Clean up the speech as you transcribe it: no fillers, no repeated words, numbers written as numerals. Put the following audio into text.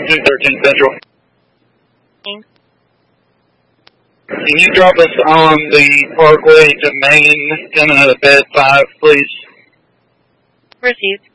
213 Central. Can you drop us on the Parkway to Main in bed 5, please? Received.